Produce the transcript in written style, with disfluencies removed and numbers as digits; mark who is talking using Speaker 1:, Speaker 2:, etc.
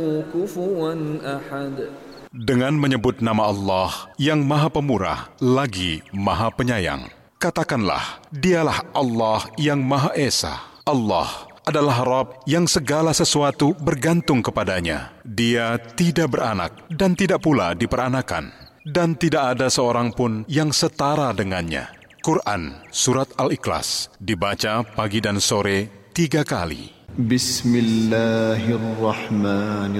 Speaker 1: كفوا أحد.
Speaker 2: Dengan menyebut nama Allah yang Maha Pemurah lagi Maha Penyayang, katakanlah, dialah Allah yang Maha Esa. Allah adalah Rabb yang segala sesuatu bergantung kepadanya. Dia tidak beranak dan tidak pula diperanakan, dan tidak ada seorang pun yang setara dengannya. Quran Surat Al-Ikhlas dibaca pagi dan sore 3 kali.
Speaker 3: Bismillahirrahmanirrahim.